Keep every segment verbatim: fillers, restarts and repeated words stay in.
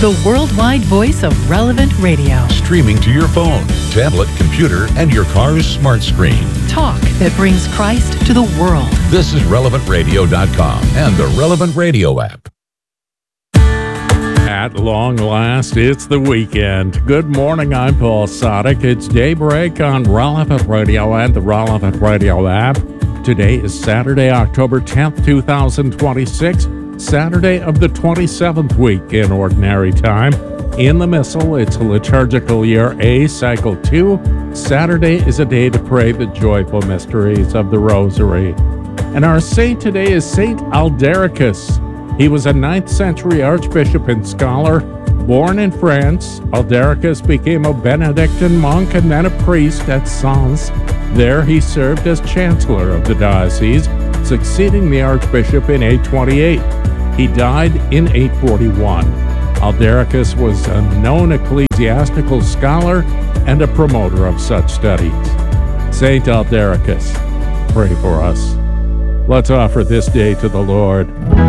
the worldwide voice of Relevant Radio. Streaming to your phone, tablet, computer, and your car's smart screen. Talk that brings Christ to the world. This is relevant radio dot com and the Relevant Radio app. At long last, it's the weekend. Good morning, I'm Paul Sadek. It's daybreak on Relevant Radio and the Relevant Radio app. Today is Saturday, October tenth, twenty twenty-six, Saturday of the twenty-seventh week in Ordinary Time. In the Missal, it's liturgical year A, cycle two. Saturday is a day to pray the joyful mysteries of the Rosary. And our saint today is Saint Aldericus. He was a ninth century archbishop and scholar. Born in France, Aldericus became a Benedictine monk and then a priest at Sens. There he served as chancellor of the diocese, succeeding the archbishop in eight twenty-eight. He died in eight forty-one. Aldericus was a known ecclesiastical scholar and a promoter of such studies. Saint Aldericus, pray for us. Let's offer this day to the Lord.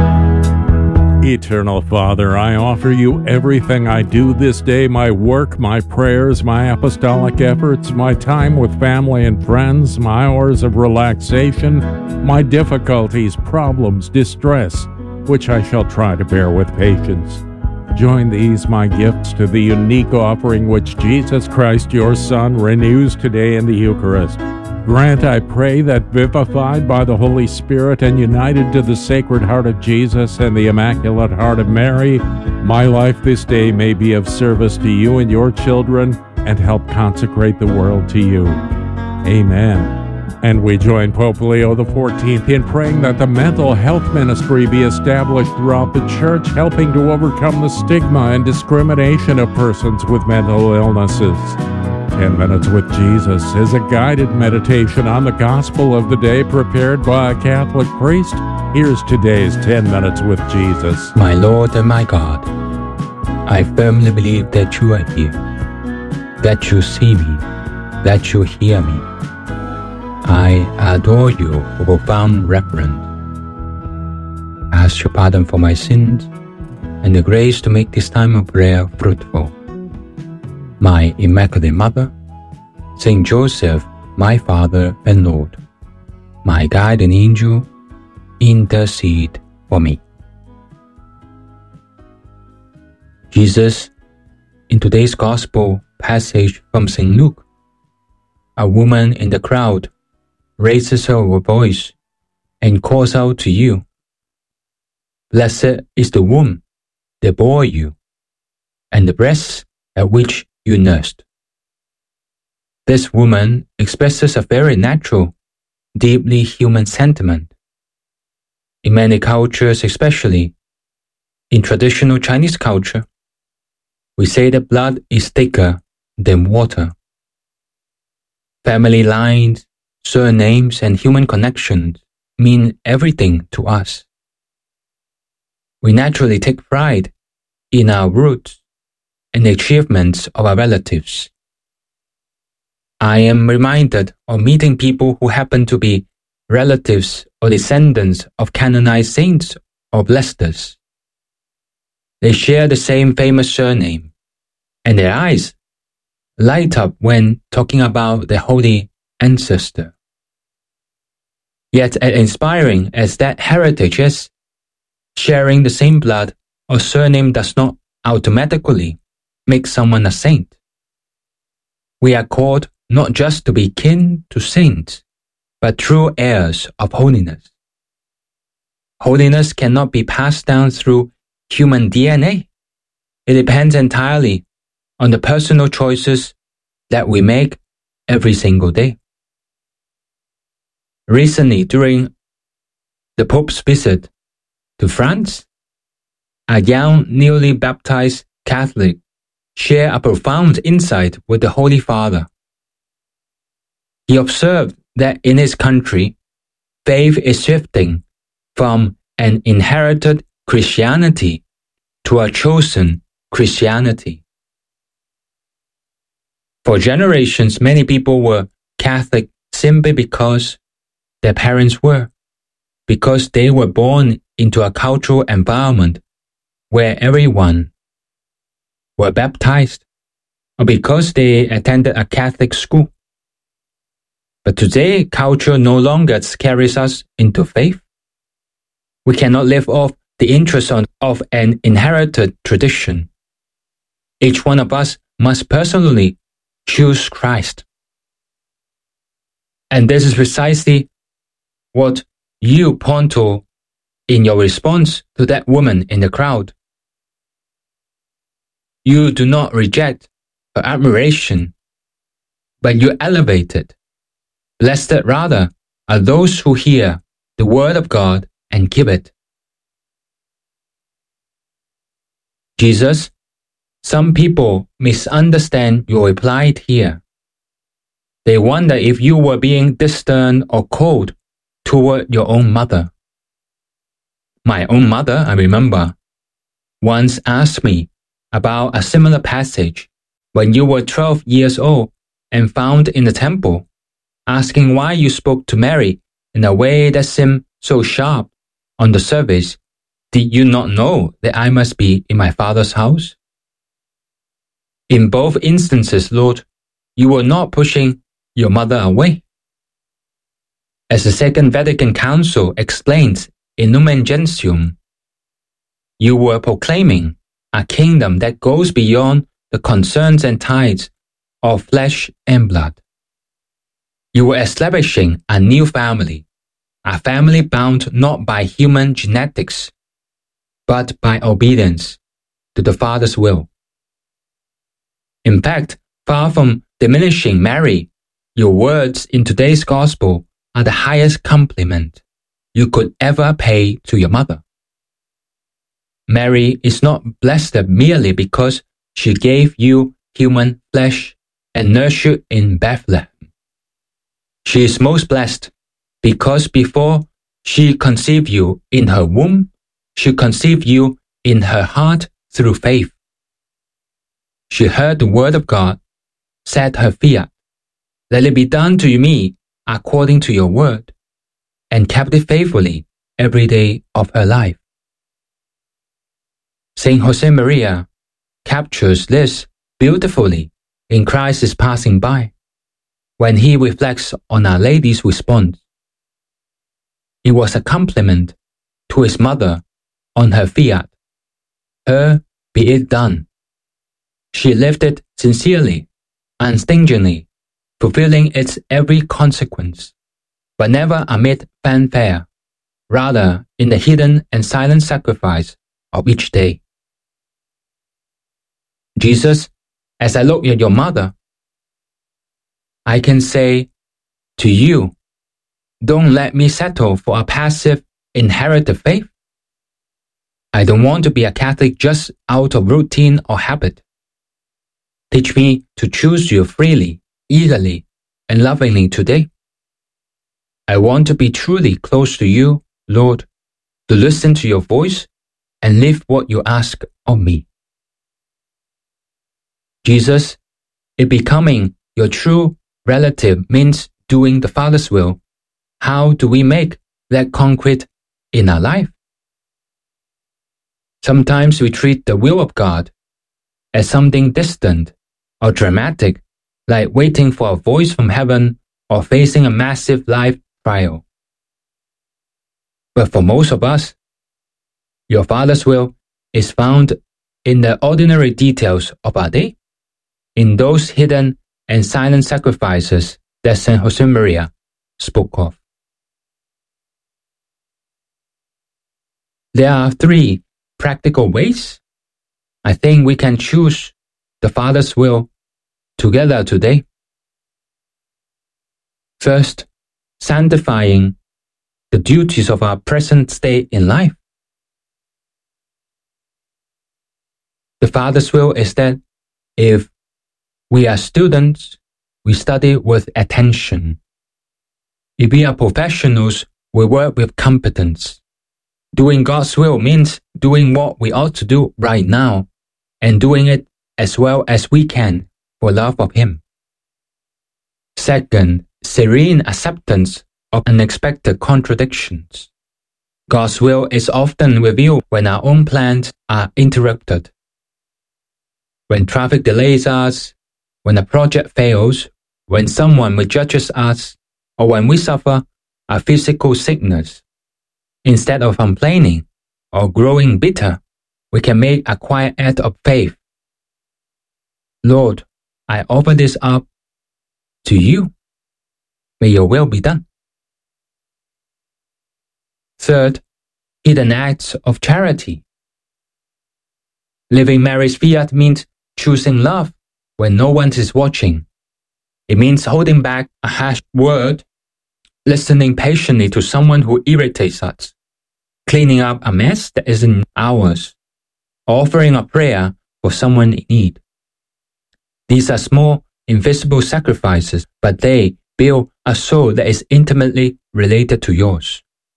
Eternal Father, I offer you everything I do this day, my work, my prayers, my apostolic efforts, my time with family and friends, my hours of relaxation, my difficulties, problems, distress, which I shall try to bear with patience. Join these, my gifts, to the unique offering which Jesus Christ, your Son, renews today in the Eucharist. Grant, I pray, that vivified by the Holy Spirit and united to the Sacred Heart of Jesus and the Immaculate Heart of Mary, my life this day may be of service to you and your children and help consecrate the world to you. Amen. And we join Pope Leo the fourteenth in praying that the mental health ministry be established throughout the Church, helping to overcome the stigma and discrimination of persons with mental illnesses. Ten Minutes with Jesus is a guided meditation on the gospel of the day prepared by a Catholic priest. Here's today's Ten Minutes with Jesus. My Lord and my God, I firmly believe that you are here, that you see me, that you hear me. I adore you with profound reverence. I ask your pardon for my sins and the grace to make this time of prayer fruitful. My Immaculate Mother, Saint Joseph, my Father and Lord, my guardian angel, intercede for me. Jesus, in today's Gospel passage from Saint Luke, a woman in the crowd raises her voice and calls out to you, "Blessed is the womb that bore you, and the breasts at which you nursed." This woman expresses a very natural, deeply human sentiment. In many cultures, especially in traditional Chinese culture, we say that blood is thicker than water. Family lines, surnames, and human connections mean everything to us. We naturally take pride in our roots and the achievements of our relatives. I am reminded of meeting people who happen to be relatives or descendants of canonized saints or blesseds. They share the same famous surname, and their eyes light up when talking about their holy ancestor. Yet as inspiring as that heritage is, sharing the same blood or surname does not automatically make someone a saint. We are called not just to be kin to saints, but true heirs of holiness. Holiness cannot be passed down through human D N A. It depends entirely on the personal choices that we make every single day. Recently, during the Pope's visit to France, a young, newly baptized Catholic shared a profound insight with the Holy Father. He observed that in his country, faith is shifting from an inherited Christianity to a chosen Christianity. For generations, many people were Catholic simply because their parents were, because they were born into a cultural environment where everyone were baptized or because they attended a Catholic school. But today, culture no longer carries us into faith. We cannot live off the interest of an inherited tradition. Each one of us must personally choose Christ. And this is precisely what you point to in your response to that woman in the crowd. You do not reject her admiration, but you elevate it. Blessed rather are those who hear the word of God and keep it. Jesus, some people misunderstand your reply here. They wonder if you were being distant or cold toward your own mother. My own mother, I remember, once asked me about a similar passage when you were twelve years old and found in the temple, asking why you spoke to Mary in a way that seemed so sharp on the surface. Did you not know that I must be in my Father's house? In both instances, Lord, you were not pushing your mother away. As the Second Vatican Council explains in Lumen Gentium, you were proclaiming a kingdom that goes beyond the concerns and ties of flesh and blood. You were establishing a new family, a family bound not by human genetics, but by obedience to the Father's will. In fact, far from diminishing Mary, your words in today's gospel are the highest compliment you could ever pay to your mother. Mary is not blessed merely because she gave you human flesh and nursed you in Bethlehem. She is most blessed because before she conceived you in her womb, she conceived you in her heart through faith. She heard the word of God, said her fiat, let it be done to me according to your word, and kept it faithfully every day of her life. Saint Josemaria captures this beautifully in Christ is Passing By, when he reflects on Our Lady's response. It was a compliment to his mother on her fiat, her be it done. She lived it sincerely, unstingingly, fulfilling its every consequence, but never amid fanfare, rather in the hidden and silent sacrifice of each day. Jesus, as I look at your mother, I can say to you, don't let me settle for a passive, inherited faith. I don't want to be a Catholic just out of routine or habit. Teach me to choose you freely, eagerly, and lovingly today. I want to be truly close to you, Lord, to listen to your voice and live what you ask of me. Jesus, if becoming your true relative means doing the Father's will, how do we make that concrete in our life? Sometimes we treat the will of God as something distant or dramatic, like waiting for a voice from heaven or facing a massive life trial. But for most of us, your Father's will is found in the ordinary details of our day, in those hidden and silent sacrifices that Saint Josemaria spoke of. There are three practical ways I think we can choose the Father's will together today. First, sanctifying the duties of our present state in life. The Father's will is that if we are students, we study with attention. If we are professionals, we work with competence. Doing God's will means doing what we ought to do right now and doing it as well as we can for love of Him. Second, serene acceptance of unexpected contradictions. God's will is often revealed when our own plans are interrupted. when traffic delays us, when a project fails, when someone misjudges us, or when we suffer a physical sickness. Instead of complaining or growing bitter, we can make a quiet act of faith. Lord, I offer this up to you. May your will be done. Third, hidden acts of charity. Living Mary's fiat means choosing love when no one is watching. It means holding back a harsh word, listening patiently to someone who irritates us, cleaning up a mess that isn't ours, offering a prayer for someone in need. These are small, invisible sacrifices, but they build a soul that is intimately related to yours.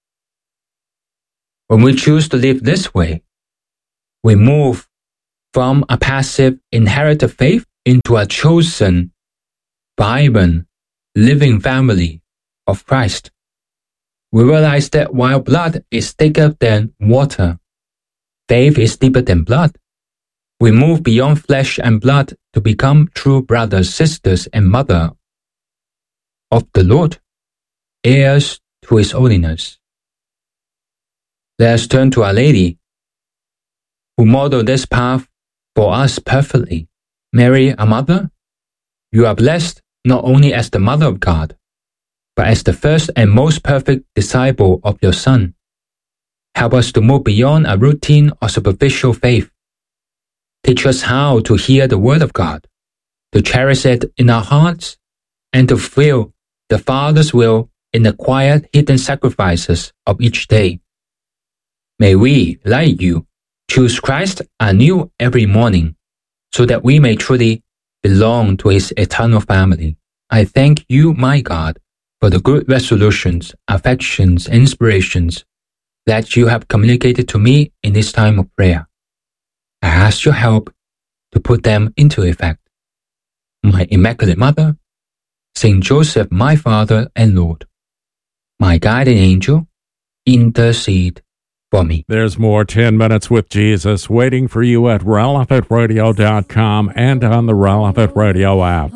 When we choose to live this way, we move from a passive, inherited faith into a chosen, vibrant, living family of Christ. We realize that while blood is thicker than water, faith is deeper than blood. We move beyond flesh and blood to become true brothers, sisters, and mother of the Lord, heirs to His holiness. Let us turn to Our Lady, who modeled this path for us perfectly. Mary, our mother, you are blessed not only as the Mother of God, but as the first and most perfect disciple of your Son. Help us to move beyond a routine or superficial faith. Teach us how to hear the Word of God, to cherish it in our hearts, and to fulfill the Father's will in the quiet, hidden sacrifices of each day. May we, like you, choose Christ anew every morning, so that we may truly belong to His eternal family. I thank you, my God, for the good resolutions, affections, and inspirations that you have communicated to me in this time of prayer. I ask your help to put them into effect. My Immaculate Mother, Saint Joseph, my Father and Lord, my guardian angel, intercede for me. There's more ten minutes with Jesus waiting for you at relevant radio dot com and on the Relevant Radio app.